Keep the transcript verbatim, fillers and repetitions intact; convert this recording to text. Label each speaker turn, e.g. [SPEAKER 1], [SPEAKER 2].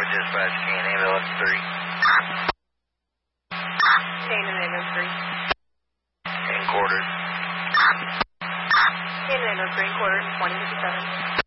[SPEAKER 1] dispatch, Kane, ambulance three.
[SPEAKER 2] Kane and ambulance three.
[SPEAKER 1] In quarters.
[SPEAKER 2] Kane and ambulance three, quarters, twenty fifty-seven.